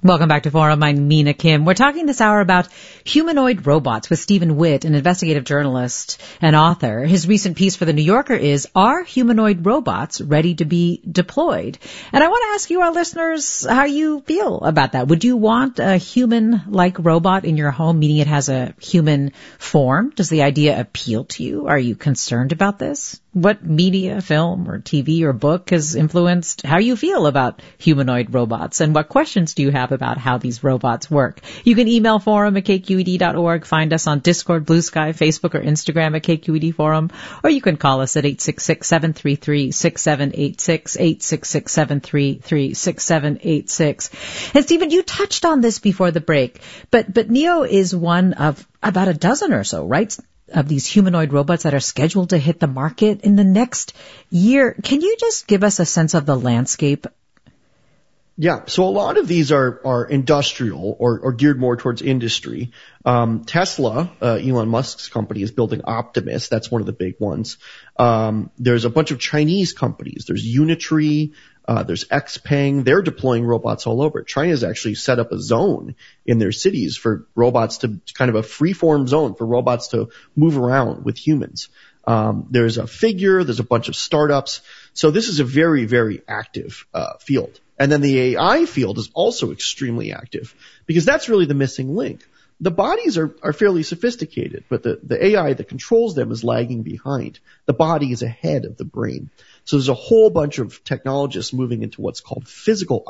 Welcome back to Forum. I'm Mina Kim. We're talking this hour about humanoid robots with Stephen Witt, an investigative journalist and author. His recent piece for The New Yorker is, Are Humanoid Robots Ready to be Deployed? And I want to ask you, our listeners, how you feel about that. Would you want a human-like robot in your home, meaning it has a human form? Does the idea appeal to you? Are you concerned about this? What media, film, or TV or book has influenced how you feel about humanoid robots? And what questions do you have about how these robots work? You can email forum@kqed.org, find us on Discord, Blue Sky, Facebook, or Instagram at KQED Forum, or you can call us at 866-733-6786, 866-733-6786. And Stephen, you touched on this before the break, but Neo is one of about a dozen or so, right, of these humanoid robots that are scheduled to hit the market in the next year. Can you just give us a sense of the landscape? Yeah, so a lot of these are industrial or geared more towards industry. Tesla, Elon Musk's company, is building Optimus. That's one of the big ones. There's a bunch of Chinese companies. There's Unitree. There's XPeng. They're deploying robots all over. China's actually set up a zone in their cities for robots to kind of a free-form zone for robots to move around with humans. There's a Figure. There's a bunch of startups. So this is a very, very active field. And then the AI field is also extremely active because that's really the missing link. The bodies are fairly sophisticated, but the AI that controls them is lagging behind. The body is ahead of the brain. So there's a whole bunch of technologists moving into what's called physical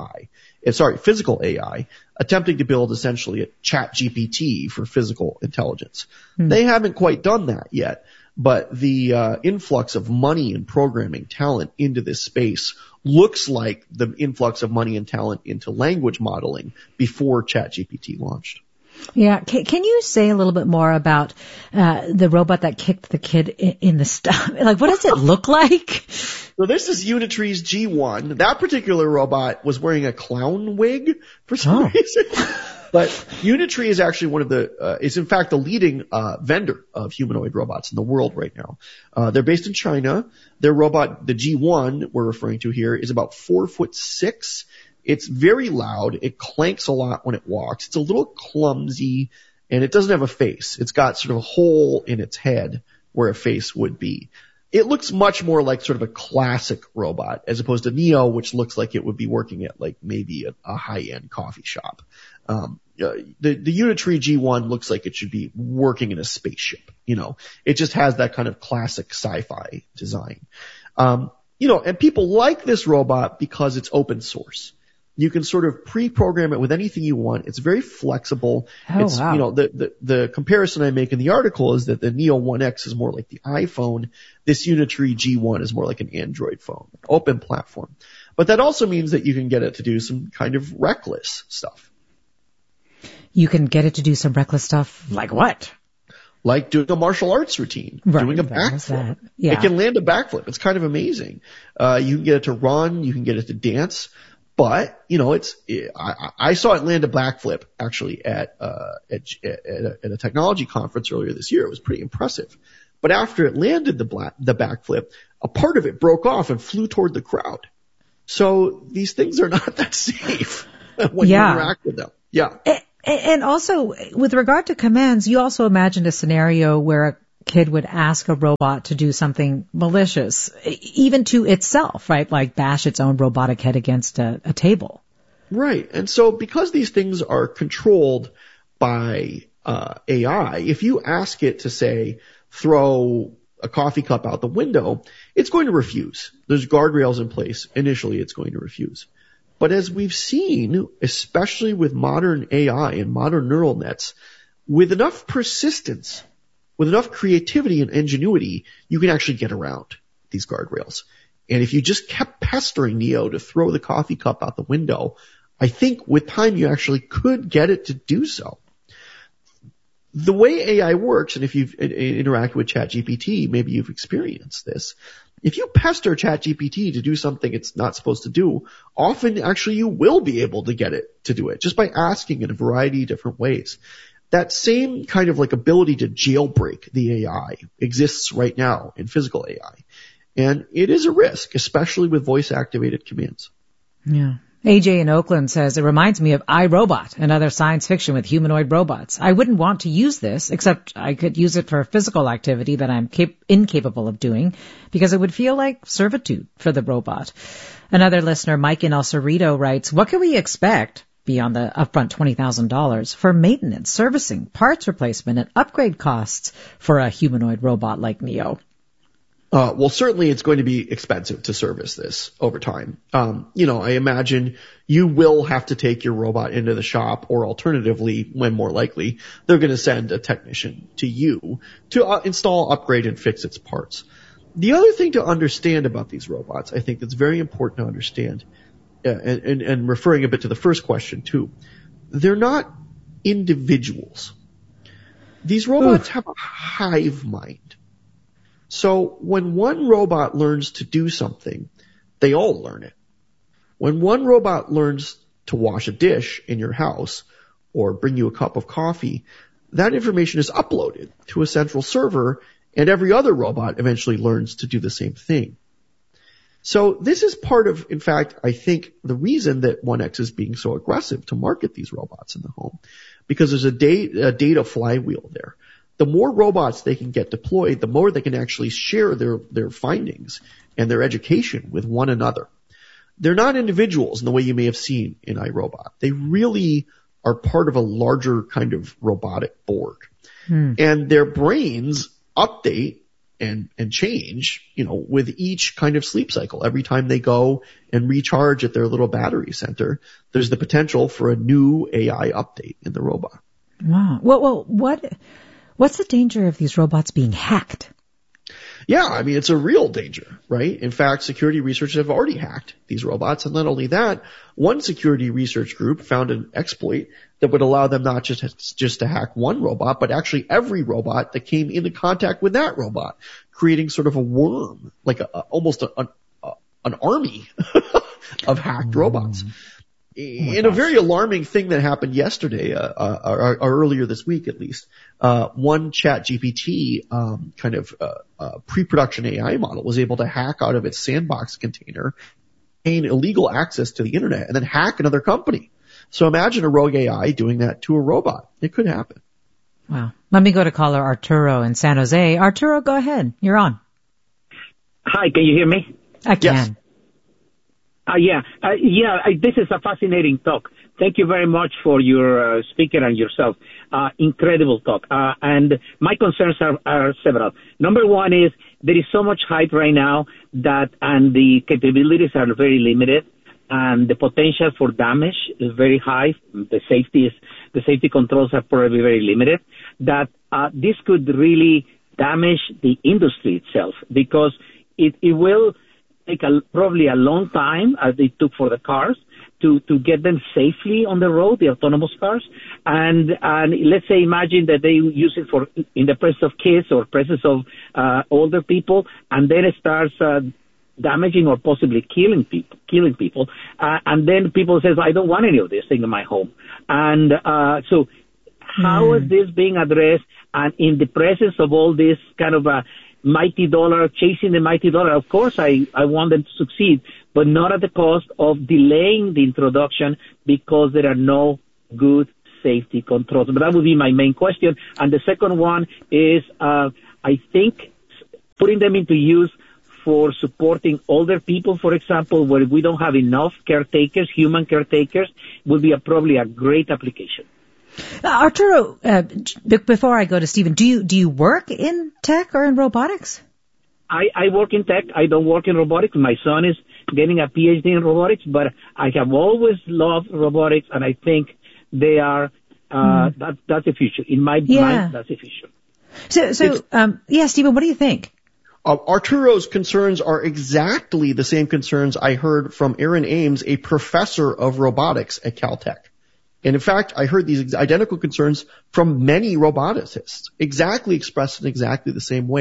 AI, attempting to build essentially a ChatGPT for physical intelligence. They haven't quite done that yet, but the influx of money and programming talent into this space looks like the influx of money and talent into language modeling before ChatGPT launched. Yeah. Can you say a little bit more about the robot that kicked the kid in the stomach? Like, what does it look like? So this is Unitree's G1. That particular robot was wearing a clown wig for some reason. But Unitree is actually one of is in fact the leading vendor of humanoid robots in the world right now. They're based in China. Their robot, the G1 we're referring to here, is about 4'6". It's very loud. It clanks a lot when it walks. It's a little clumsy, and it doesn't have a face. It's got sort of a hole in its head where a face would be. It looks much more like sort of a classic robot as opposed to Neo, which looks like it would be working at like maybe a high-end coffee shop. The Unitree G1 looks like it should be working in a spaceship. It just has that kind of classic sci-fi design. And people like this robot because it's open source. You can sort of pre-program it with anything you want. It's very flexible. Wow. The comparison I make in the article is that the Neo 1X is more like the iPhone. This Unitree G1 is more like an Android phone, open platform. But that also means that you can get it to do some kind of reckless stuff. You can get it to do some reckless stuff like what? Like doing a martial arts routine, doing a backflip. Yeah. It can land a backflip. It's kind of amazing. You can get it to run. You can get it to dance. But, I saw it land a backflip actually at a technology conference earlier this year. It was pretty impressive. But after it landed the backflip, a part of it broke off and flew toward the crowd. So these things are not that safe when you interact with them. Yeah. And also, with regard to commands, you also imagined a scenario where a kid would ask a robot to do something malicious, even to itself, right? Like bash its own robotic head against a table. Right. And so because these things are controlled by AI, if you ask it to, say, throw a coffee cup out the window, it's going to refuse. There's guardrails in place. Initially, it's going to refuse. But as we've seen, especially with modern AI and modern neural nets, with enough persistence, with enough creativity and ingenuity, you can actually get around these guardrails. And if you just kept pestering Neo to throw the coffee cup out the window, I think with time you actually could get it to do so. The way AI works, and if you've interacted with ChatGPT, maybe you've experienced this. If you pester ChatGPT to do something it's not supposed to do, often actually you will be able to get it to do it just by asking in a variety of different ways. That same kind of like ability to jailbreak the AI exists right now in physical AI. And it is a risk, especially with voice-activated commands. Yeah. AJ in Oakland says, it reminds me of iRobot and other science fiction with humanoid robots. I wouldn't want to use this, except I could use it for physical activity that I'm incapable of doing, because it would feel like servitude for the robot. Another listener, Mike in El Cerrito, writes, what can we expect beyond the upfront $20,000 for maintenance, servicing, parts replacement, and upgrade costs for a humanoid robot like Neo? Well, certainly it's going to be expensive to service this over time. I imagine you will have to take your robot into the shop, or alternatively, when more likely, they're going to send a technician to you to install, upgrade, and fix its parts. The other thing to understand about these robots, I think that's very important to understand, and referring a bit to the first question too, they're not individuals. These robots have a hive mind. So when one robot learns to do something, they all learn it. When one robot learns to wash a dish in your house or bring you a cup of coffee, that information is uploaded to a central server, and every other robot eventually learns to do the same thing. So this is part of, in fact, I think the reason that 1X is being so aggressive to market these robots in the home, because there's a data flywheel there. The more robots they can get deployed, the more they can actually share their findings and their education with one another. They're not individuals in the way you may have seen in iRobot. They really are part of a larger kind of robotic board. And their brains update and change, with each kind of sleep cycle. Every time they go and recharge at their little battery center, there's the potential for a new AI update in the robot. Wow. Well, what's the danger of these robots being hacked? Yeah, I mean, it's a real danger, right? In fact, security researchers have already hacked these robots. And not only that, one security research group found an exploit that would allow them not just to hack one robot, but actually every robot that came into contact with that robot, creating sort of a worm, like almost an army of hacked robots. In a very alarming thing that happened yesterday, or earlier this week at least, one ChatGPT pre-production AI model was able to hack out of its sandbox container, gain illegal access to the internet, and then hack another company. So imagine a rogue AI doing that to a robot. It could happen. Wow. Let me go to caller Arturo in San Jose. Arturo, go ahead. You're on. Hi, can you hear me? I can. Yes. This is a fascinating talk. Thank you very much for your speaker and yourself. Incredible talk. And my concerns are several. Number one is there is so much hype right now and the capabilities are very limited, and the potential for damage is very high. The safety controls are probably very limited. That this could really damage the industry itself, because it will take probably a long time, as it took for the cars, to get them safely on the road, the autonomous cars. And let's say, imagine that they use it in the presence of kids or presence of older people, and then it starts damaging or possibly killing people. And then people says, I don't want any of this thing in my home. And so how is this being addressed? And in the presence of all this kind of mighty dollar, chasing the mighty dollar, of course I want them to succeed, but not at the cost of delaying the introduction because there are no good safety controls. But that would be my main question. And the second one is, I think putting them into use for supporting older people, for example, where we don't have enough caretakers, human caretakers, would be probably a great application. Arturo, before I go to Stephen, do you work in tech or in robotics? I work in tech. I don't work in robotics. My son is getting a PhD in robotics, but I have always loved robotics, and I think they are that's the future. In my mind, that's the future. So Stephen, what do you think? Arturo's concerns are exactly the same concerns I heard from Aaron Ames, a professor of robotics at Caltech. And in fact, I heard these identical concerns from many roboticists, exactly expressed in exactly the same way.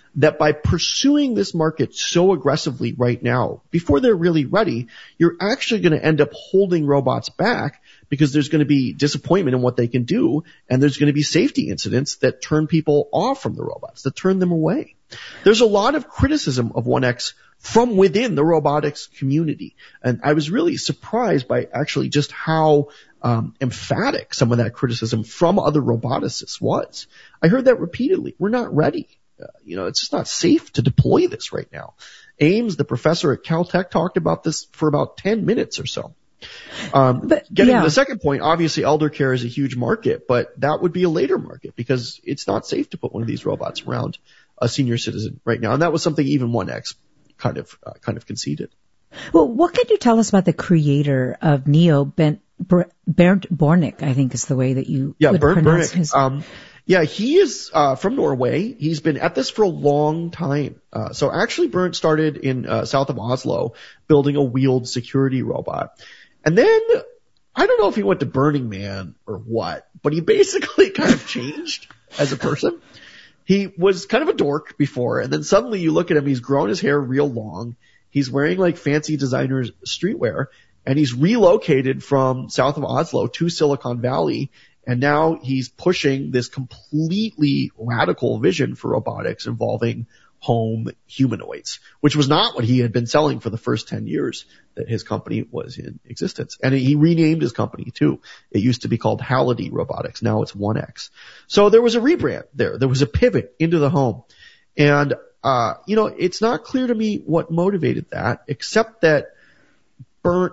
that by pursuing this market so aggressively right now, before they're really ready, you're actually going to end up holding robots back because there's going to be disappointment in what they can do, and there's going to be safety incidents that turn people off from the robots, that turn them away. There's a lot of criticism of 1X from within the robotics community, and I was really surprised by actually just how emphatic some of that criticism from other roboticists was. I heard that repeatedly. We're not ready. It's just not safe to deploy this right now. Ames, the professor at Caltech, talked about this for about 10 minutes or so. To the second point, obviously elder care is a huge market, but that would be a later market because it's not safe to put one of these robots around a senior citizen right now. And that was something even 1X kind of conceded. Well, what can you tell us about the creator of Neo, Bernd Bornick, I think is the way that you would Bernd pronounce Bornick. his... He is from Norway. He's been at this for a long time. So actually Bernd started in south of Oslo building a wheeled security robot. And then, I don't know if he went to Burning Man or what, but he basically kind of changed as a person. He was kind of a dork before, and then suddenly you look at him, he's grown his hair real long. He's wearing like fancy designer's streetwear, and he's relocated from south of Oslo to Silicon Valley. And now he's pushing this completely radical vision for robotics involving home humanoids, which was not what he had been selling for the first 10 years that his company was in existence. And he renamed his company too. It used to be called Halliday Robotics. Now it's 1X. So there was a rebrand there. There was a pivot into the home. And, it's not clear to me what motivated that, except that Bernd,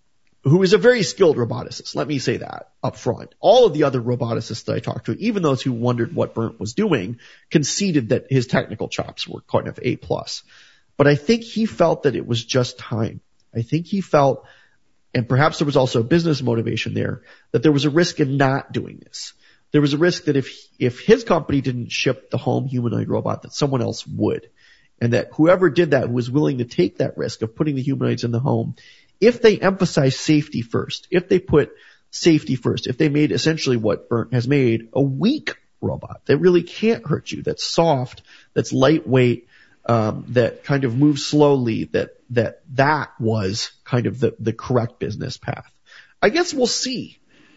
who is a very skilled roboticist, let me say that up front. All of the other roboticists that I talked to, even those who wondered what Bernd was doing, conceded that his technical chops were kind of A+. But I think he felt that it was just time. I think he felt, and perhaps there was also a business motivation there, that there was a risk in not doing this. There was a risk that if his company didn't ship the home humanoid robot, that someone else would. And that whoever did that, who was willing to take that risk of putting the humanoids in the home, if they emphasize safety first, if they put safety first, if they made essentially what Bernd has made, a weak robot that really can't hurt you, that's soft, that's lightweight, that kind of moves slowly, that was kind of the correct business path. I guess we'll see.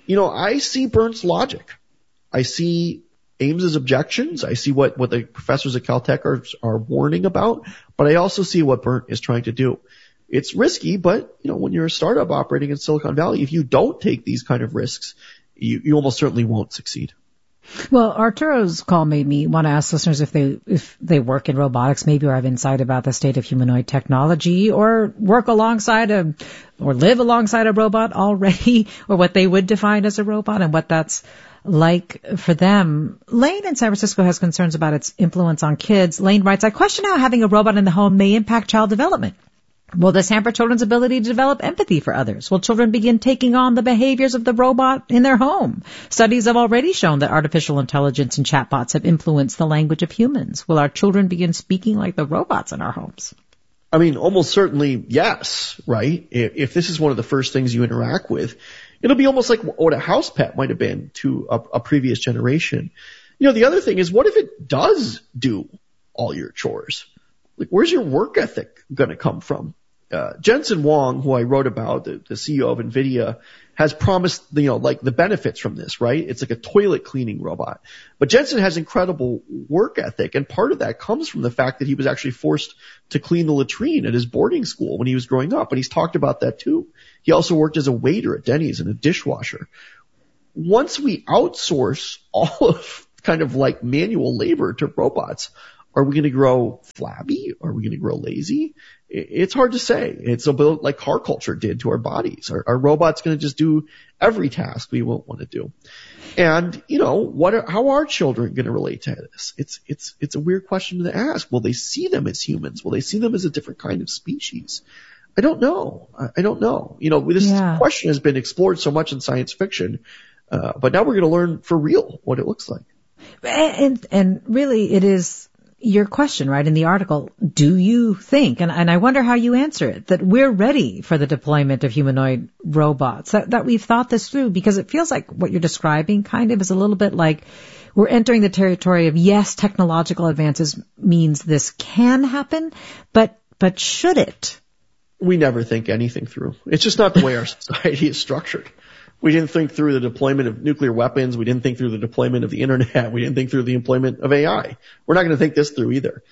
I see Bernd's logic. I see Ames's objections. I see what the professors at Caltech are warning about, but I also see what Bernd is trying to do. It's risky, but when you're a startup operating in Silicon Valley, if you don't take these kind of risks, you almost certainly won't succeed. Well, Arturo's call made me want to ask listeners if they work in robotics, maybe, or have insight about the state of humanoid technology, or work alongside or live alongside a robot already, or what they would define as a robot and what that's like for them. Lane in San Francisco has concerns about its influence on kids. Lane writes, I question how having a robot in the home may impact child development. Will this hamper children's ability to develop empathy for others? Will children begin taking on the behaviors of the robot in their home? Studies have already shown that artificial intelligence and chatbots have influenced the language of humans. Will our children begin speaking like the robots in our homes? I mean, almost certainly yes, right? If this is one of the first things you interact with, it'll be almost like what a house pet might have been to a previous generation. The other thing is, what if it does do all your chores? Like, where's your work ethic going to come from? Jensen Huang, who I wrote about, the CEO of NVIDIA, has promised, like the benefits from this, right? It's like a toilet cleaning robot. But Jensen has incredible work ethic, and part of that comes from the fact that he was actually forced to clean the latrine at his boarding school when he was growing up, and he's talked about that too. He also worked as a waiter at Denny's and a dishwasher. Once we outsource all of kind of like manual labor to robots, are we going to grow flabby? Are we going to grow lazy? It's hard to say. It's a bit like car culture did to our bodies. Are robots going to just do every task we won't want to do? And, how are children going to relate to this? It's a weird question to ask. Will they see them as humans? Will they see them as a different kind of species? I don't know. This question has been explored so much in science fiction, but now we're going to learn for real what it looks like. And really it is, your question, right, in the article, do you think, and I wonder how you answer it, that we're ready for the deployment of humanoid robots, that we've thought this through? Because it feels like what you're describing kind of is a little bit like we're entering the territory of, yes, technological advances means this can happen, but should it? We never think anything through. It's just not the way our society is structured. We didn't think through the deployment of nuclear weapons. We didn't think through the deployment of the internet. We didn't think through the deployment of AI. We're not going to think this through either.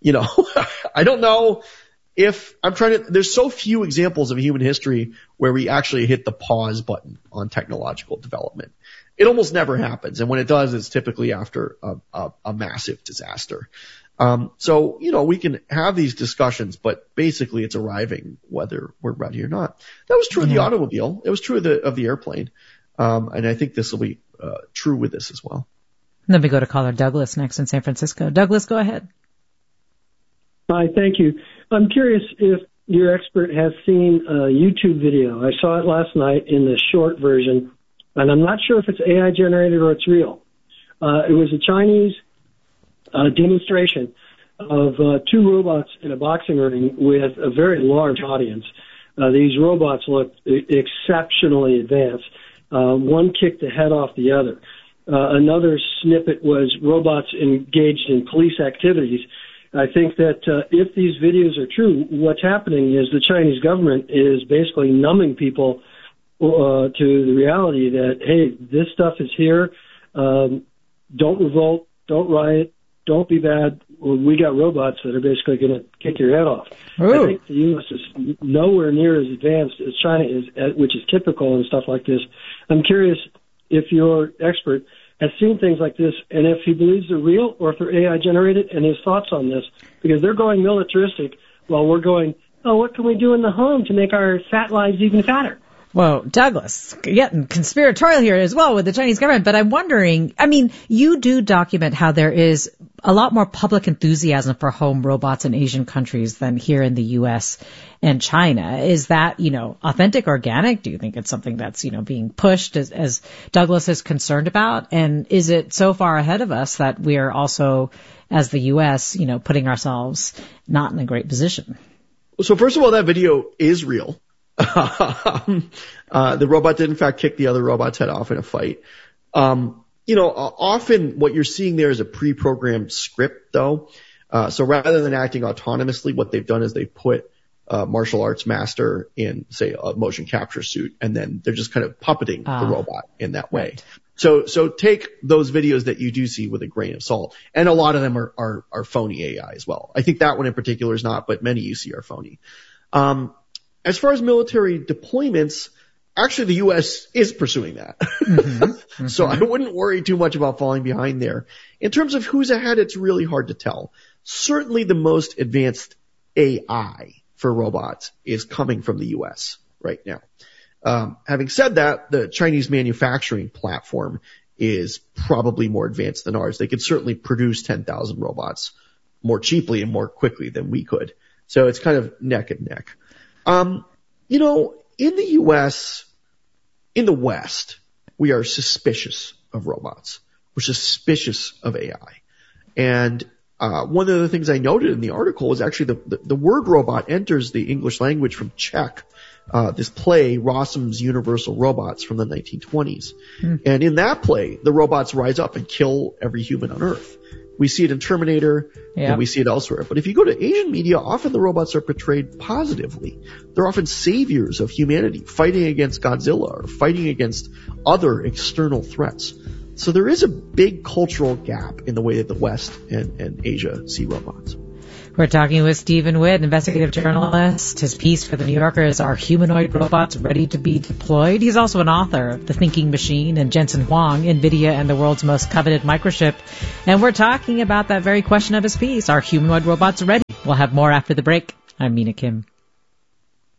I don't know if there's so few examples of human history where we actually hit the pause button on technological development. It almost never happens. And when it does, it's typically after a massive disaster. So we can have these discussions, but basically it's arriving whether we're ready or not. That was true of the automobile. It was true of the airplane. And I think this will be true with this as well. Let me go to caller Douglas next in San Francisco. Douglas, go ahead. Hi, thank you. I'm curious if your expert has seen a YouTube video. I saw it last night in the short version, and I'm not sure if it's AI generated or it's real. It was a Chinese demonstration of two robots in a boxing ring with a very large audience. These robots looked exceptionally advanced. One kicked the head off the other. Another snippet was robots engaged in police activities. I think that if these videos are true, what's happening is the Chinese government is basically numbing people to the reality that, hey, this stuff is here. Don't revolt. Don't riot. Don't be bad. We got robots that are basically going to kick your head off. Ooh. I think the U.S. is nowhere near as advanced as China is, which is typical and stuff like this. I'm curious if your expert has seen things like this and if he believes they're real or if they're AI generated, and his thoughts on this, because they're going militaristic while we're going, oh, what can we do in the home to make our fat lives even fatter? Well, Douglas, getting conspiratorial here as well with the Chinese government, but I'm wondering, you do document how there is a lot more public enthusiasm for home robots in Asian countries than here in the U.S. and China. Is that, authentic, organic? Do you think it's something that's, being pushed as Douglas is concerned about? And is it so far ahead of us that we are also, as the U.S., putting ourselves not in a great position? So first of all, that video is real. The robot did in fact kick the other robot's head off in a fight. Often what you're seeing there is a pre-programmed script though. So rather than acting autonomously, what they've done is they put a martial arts master in, say, a motion capture suit, and then they're just kind of puppeting the robot in that way. Right. So take those videos that you do see with a grain of salt. And a lot of them are phony AI as well. I think that one in particular is not, but many you see are phony. As far as military deployments, actually the U.S. is pursuing that. Mm-hmm. So I wouldn't worry too much about falling behind there. In terms of who's ahead, it's really hard to tell. Certainly the most advanced AI for robots is coming from the U.S. right now. Having said that, the Chinese manufacturing platform is probably more advanced than ours. They could certainly produce 10,000 robots more cheaply and more quickly than we could. So it's kind of neck and neck. In the U.S., in the West, we are suspicious of robots. We're suspicious of AI. And one of the things I noted in the article is actually the word robot enters the English language from Czech, this play, Rossum's Universal Robots from the 1920s. Mm. And in that play, the robots rise up and kill every human on Earth. We see it in Terminator, and we see it elsewhere. But if you go to Asian media, often the robots are portrayed positively. They're often saviors of humanity, fighting against Godzilla or fighting against other external threats. So there is a big cultural gap in the way that the West and Asia see robots. We're talking with Stephen Witt, investigative journalist. His piece for The New Yorker is Are Humanoid Robots Ready to be Deployed? He's also an author of The Thinking Machine and Jensen Huang, NVIDIA and the World's Most Coveted Microchip. And we're talking about that very question of his piece. Are humanoid robots ready? We'll have more after the break. I'm Mina Kim.